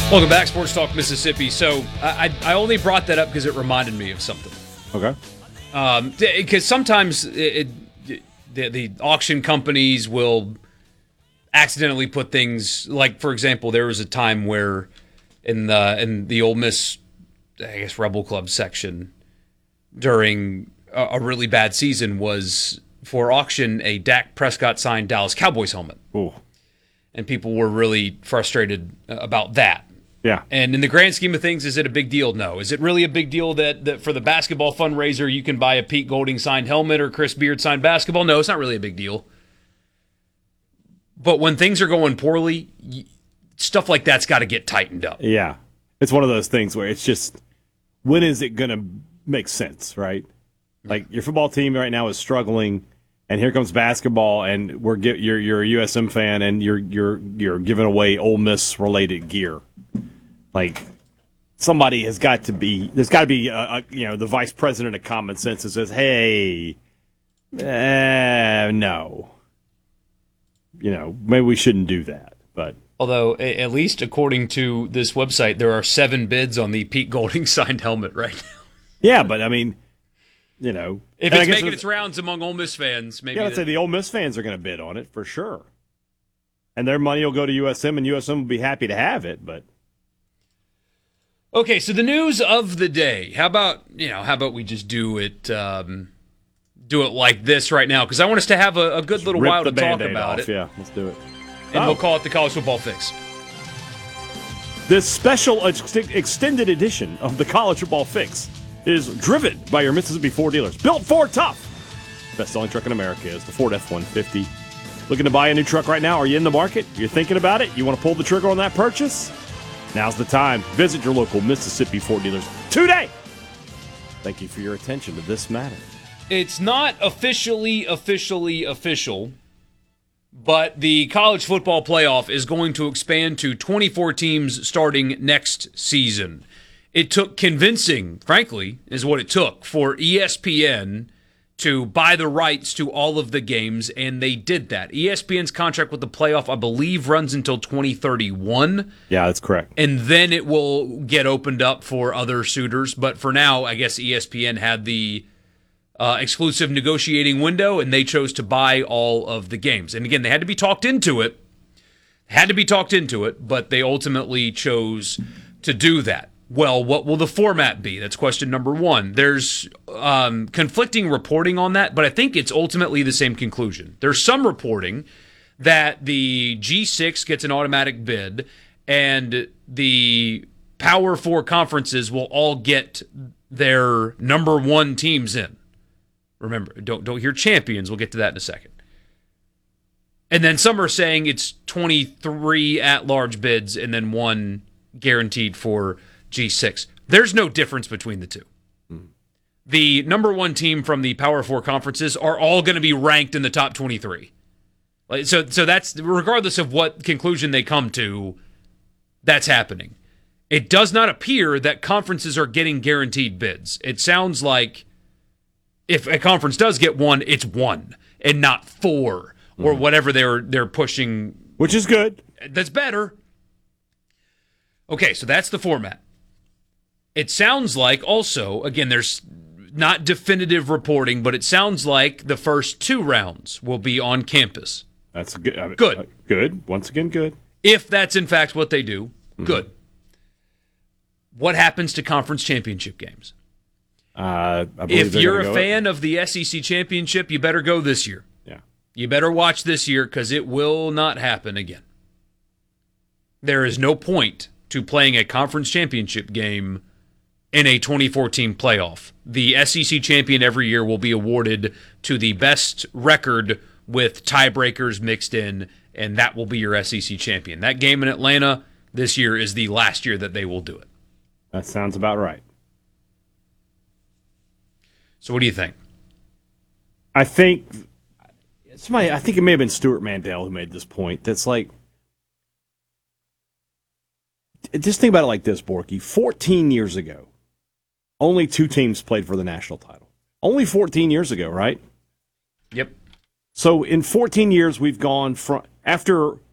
Welcome back, Sports Talk Mississippi. So I only brought that up because it reminded me of something. Okay. Because sometimes the auction companies will accidentally put things like, for example, there was a time where in the Ole Miss, I guess, Rebel Club section during a really bad season was for auction a Dak Prescott signed Dallas Cowboys helmet. Ooh. And people were really frustrated about that. Yeah. And in the grand scheme of things, is it a big deal? No. Is it really a big deal that for the basketball fundraiser you can buy a Pete Golding signed helmet or Chris Beard signed basketball? No, it's not really a big deal. But when things are going poorly, stuff like that's got to get tightened up. Yeah. It's one of those things where it's just, when is it going to make sense, right? Like your football team right now is struggling, and here comes basketball, and you're a USM fan, and you're giving away Ole Miss related gear. Like, somebody has got to be. There's got to be the vice president of common sense that says, "Hey, no, maybe we shouldn't do that." But although, at least according to this website, there are 7 bids on the Pete Golding signed helmet right now. Yeah, but I mean, if it's making its rounds among Ole Miss fans, maybe. Yeah, I'd say the Ole Miss fans are going to bid on it for sure, and their money will go to USM, and USM will be happy to have it. But okay, so the news of the day. How about we just do it like this right now? Because I want us to have a good little while to talk about it. Yeah, let's do it. And we'll call it the College Football Fix. This special extended edition of the College Football Fix is driven by your Mississippi Ford dealers. Built Ford tough. Best-selling truck in America is the Ford F-150. Looking to buy a new truck right now? Are you in the market? You're thinking about it? You want to pull the trigger on that purchase? Now's the time. Visit your local Mississippi Ford dealers today. Thank you for your attention to this matter. It's not officially official, but the college football playoff is going to expand to 24 teams starting next season. It took convincing, frankly, is what it took for ESPN to buy the rights to all of the games, and they did that. ESPN's contract with the playoff, I believe, runs until 2031. Yeah, that's correct. And then it will get opened up for other suitors. But for now, I guess ESPN had the exclusive negotiating window, and they chose to buy all of the games. And again, they had to be talked into it. But they ultimately chose to do that. Well, what will the format be? That's question number one. There's conflicting reporting on that, but I think it's ultimately the same conclusion. There's some reporting that the G6 gets an automatic bid, and the Power 4 conferences will all get their number one teams in. Remember, don't hear champions. We'll get to that in a second. And then some are saying it's 23 at-large bids and then one guaranteed for G6. There's no difference between the two. The number one team from the Power 4 conferences are all going to be ranked in the top 23. So that's, regardless of what conclusion they come to, that's happening. It does not appear that conferences are getting guaranteed bids. It sounds like if a conference does get one, it's one and not four or whatever they're pushing. Which is good. That's better. Okay, so that's the format. It sounds like also, again, there's not definitive reporting, but it sounds like the first 2 rounds will be on campus. That's good. Good. Once again, good. If that's in fact what they do, good. What happens to conference championship games? If you're a fan of the SEC championship, you better go this year. Yeah. You better watch this year because it will not happen again. There is no point to playing a conference championship game in a 2014 playoff. The SEC champion every year will be awarded to the best record with tiebreakers mixed in, and that will be your SEC champion. That game in Atlanta this year is the last year that they will do it. That sounds about right. So what do you think? I think it may have been Stuart Mandel who made this point. That's like, just think about it like this, Borky. 14 years ago, only 2 teams played for the national title. Only 14 years ago, right? Yep. So in 14 years, we've gone from, after